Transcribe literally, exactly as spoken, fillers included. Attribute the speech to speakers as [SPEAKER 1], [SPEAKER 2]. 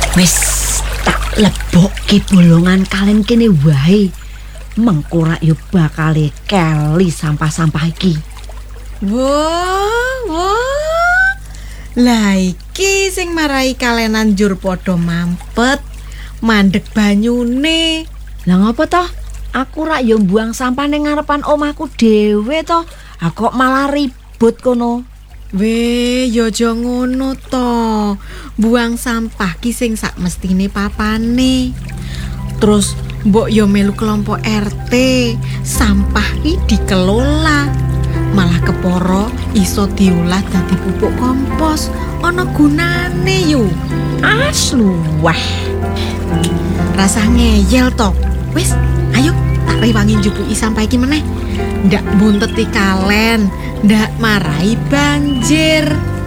[SPEAKER 1] Wis tak lebokke bolongan kalen kene wae. Mengko rak yo bakal keli sampah-sampah iki.
[SPEAKER 2] Wah, wah. Lah iki sing marai kalenan njur padha mampet, mandeg banyune.
[SPEAKER 1] Lah ngopo toh? Aku rak yo buang sampah ning ngarepan omahku dhewe toh. Ah kok malah ribut kono.
[SPEAKER 2] Weh, yo aja ngono to. Buang sampah ki sing sak mestine papane. Terus mbok yo melu kelompok R T. Sampah ki dikelola. Malah keporo iso diolah dadi pupuk kompos. Ana gunane yo.
[SPEAKER 1] Asluwah.
[SPEAKER 2] Rasa ngeyel to. Wis, ayo tak rewangi njupuki sampah iki meneh. Ndak bunteti kalen, ndak marai banjir.